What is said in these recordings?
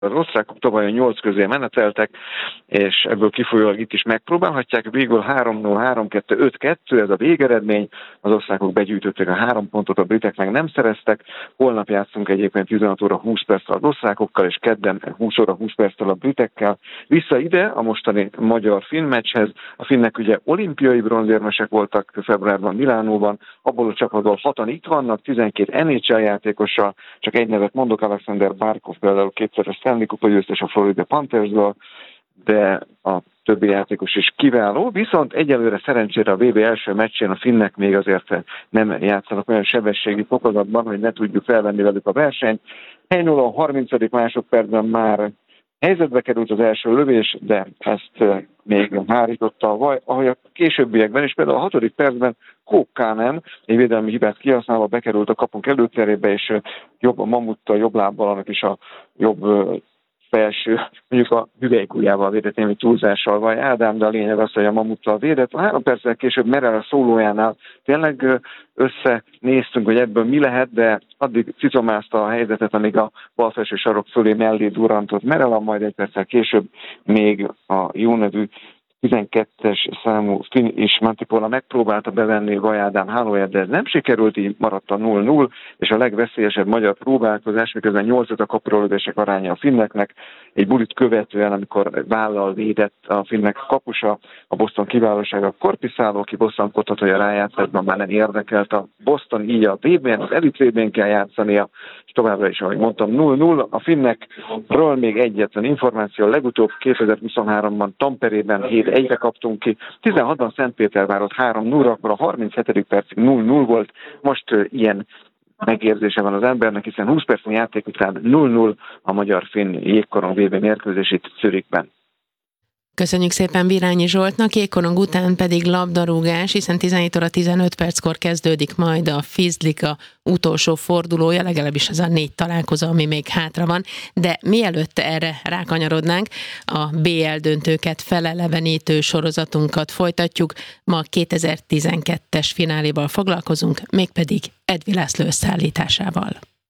Az osztrákok tavaly a 8 közé meneteltek, és ebből kifolyólag itt is megpróbálhatják. Végül 3-0, 3-2, 5-2, ez a végeredmény. Az osztrákok begyűjtötték a 3 pontot, a britek meg nem szereztek. Holnap játszunk egyébként 16 óra 20 perccel az osztrákokkal, és kedden 20 óra 20 perccel a britekkel. Vissza ide a mostani magyar-finn meccshez. A finnek ugye olimpiai bronzérmesek voltak februárban Milánóban, abból a csapatból 6-an itt vannak, 12 NHL játékossal, csak egy nevet mondok, Alexander Barkov például kétszeres Stanley Kupa győztes a Florida Panthersből, de a többi játékos is kiváló, viszont egyelőre szerencsére a VB első meccsén a finnek még azért nem játszanak olyan sebességi fokozatban, hogy ne tudjuk felvenni velük a versenyt. 1-0 a 30. másodpercben már helyzetbe került az első lövés, de ezt még hárította a vaj, ahogy a későbbiekben is, például a 6. percben Kókkánen egy védelmi hibát kihasználva bekerült a kapunk előterébe, és a Mamuttal jobb lábbal, annak is a jobb felső, mondjuk a hüvelykujjával védett némi túlzással vagy Ádám, de a lényeg az, hogy a Mamuttal védett. 3 perccel később Merel a szólójánál tényleg összenéztünk, hogy ebből mi lehet, de addig cicomázta a helyzetet, amíg a balfelső sarok fölé mellé durrantott Merel, majd 1 perccel később még a jó nevű 12-es számú Finn és Mantipola megpróbálta bevenni Vaj Ádám hálóját, de ez nem sikerült, így maradt a 0-0, és a legveszélyesebb magyar próbálkozás, miközben 8 a kapuralődések aránya a finneknek, egy bulit követően, amikor vállal védett a finnek kapusa, a Boston kiválósága Korpisáló, aki bosszankodhat, hogy a rájátszásban már nem érdekelt a Boston, így a VB-n, az Elite VB-n kell játszania, és továbbra is, ahogy mondtam, 0-0. A finnekről még egyetlen információ, legutóbb 2023-ban Tamperében 7-1-re kaptunk ki, 16-ban Szentpétervárot 3-0-ra, akkor a 37. percig 0-0 volt, most ilyen megérzése van az embernek, hiszen 20 percnyi játék után 0-0 a magyar-finn jégkorong VB mérkőzés itt Zürichben. Köszönjük szépen Virányi Zsoltnak, jégkorong után pedig labdarúgás, hiszen 17 óra 15 perckor kezdődik majd a Fizliga utolsó fordulója, legalábbis az a 4 találkozó, ami még hátra van, de mielőtt erre rákanyarodnánk, a BL döntőket felelevenítő sorozatunkat folytatjuk, ma 2012-es fináléval foglalkozunk, mégpedig Edvi László összeállításával.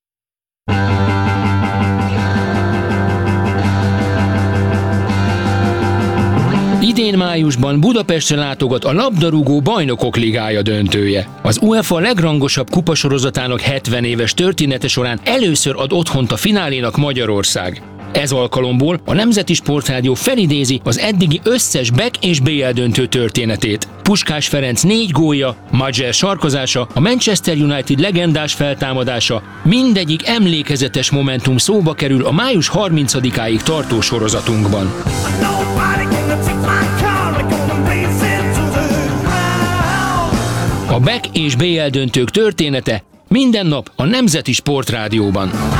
Idén májusban Budapestre látogat a labdarúgó Bajnokok Ligája döntője. Az UEFA legrangosabb kupasorozatának 70 éves története során először ad otthont a finálénak Magyarország. Ez alkalomból a Nemzeti Sportrádió felidézi az eddigi összes BEK és BL döntő történetét. Puskás Ferenc 4 gólja, Majer sarkozása, a Manchester United legendás feltámadása, mindegyik emlékezetes momentum szóba kerül a május 30-áig tartó sorozatunkban. A BEK és BL döntők története minden nap a Nemzeti Sportrádióban.